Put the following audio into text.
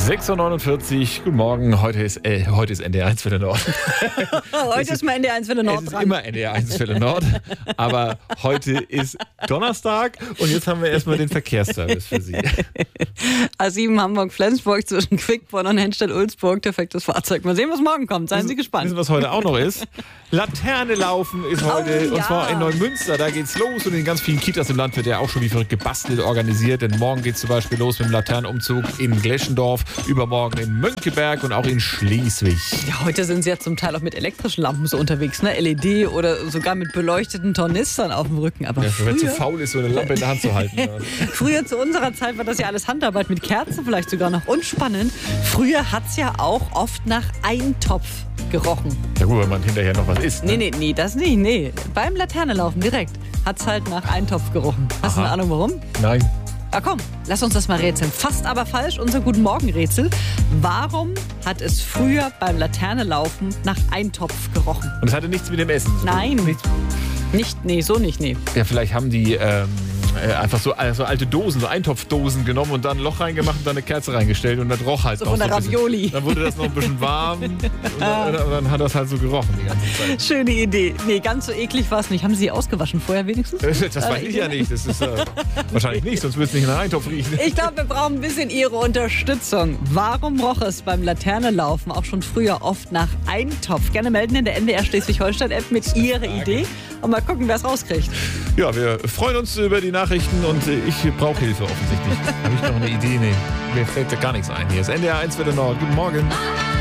6.49 Uhr, guten Morgen. Heute ist NDR 1 Viertel Nord. Heute ist mal NDR 1 Viertel Nord dran. Es ist immer NDR 1 Viertel Nord, aber heute ist Donnerstag und jetzt haben wir erstmal den Verkehrsservice für Sie. A7 Hamburg-Flensburg zwischen Quickborn und Henstedt-Ulzburg, defektes Fahrzeug. Mal sehen, was morgen kommt. Seien Sie gespannt. Wissen, was heute auch noch ist? Laterne laufen ist heute, Oh, ja. und zwar in Neumünster. Da geht's los und in ganz vielen Kitas im Land wird ja auch schon wie verrückt gebastelt, organisiert. Denn morgen geht's zum Beispiel los mit dem Laternenumzug in Gleschendorf, übermorgen in Mönckeberg und auch in Schleswig. Ja, heute sind sie ja zum Teil auch mit elektrischen Lampen so unterwegs, ne? LED oder sogar mit beleuchteten Tornistern auf dem Rücken. Aber Wenn es zu früher, faul ist, so eine Lampe in der Hand zu halten. Ja. früher zu unserer Zeit war das ja alles Handarbeit mit Kerzen vielleicht sogar noch. Und spannend, früher hat's ja auch oft nach Eintopf gerochen. Ja gut, wenn man hinterher noch was isst. Ne? Nee, das nicht, nee. Beim Laternelaufen direkt hat's halt nach Eintopf gerochen. Hast du eine Ahnung warum? Nein. Ah komm, lass uns das mal rätseln. Fast aber falsch, unser Guten Morgen-Rätsel. Warum hat es früher beim Laternelaufen nach Eintopf gerochen? Und es hatte nichts mit dem Essen zu tun? Nein. Nichts. So nicht. Ja, vielleicht haben die einfach so alte Dosen, so Eintopfdosen genommen und dann ein Loch reingemacht und dann eine Kerze reingestellt und das roch halt So noch von der so ein bisschen. Ravioli. Dann wurde das noch ein bisschen warm und dann hat das halt so gerochen die ganze Zeit. Schöne Idee. Nee, ganz so eklig war es nicht. Haben Sie ausgewaschen vorher wenigstens? Das weiß ich ja nicht. Das ist wahrscheinlich nicht, sonst würde es nicht nach Eintopf riechen. Ich glaube, wir brauchen ein bisschen Ihre Unterstützung. Warum roch es beim Laternelaufen auch schon früher oft nach Eintopf? Gerne melden in der NDR Schleswig-Holstein-App mit Ihrer Idee und mal gucken, wer es rauskriegt. Ja, wir freuen uns über die Nachrichten und ich brauche Hilfe offensichtlich. Habe ich noch eine Idee? Nee, mir fällt da gar nichts ein. Hier ist NDR 1 Viertel Nord. Guten Morgen.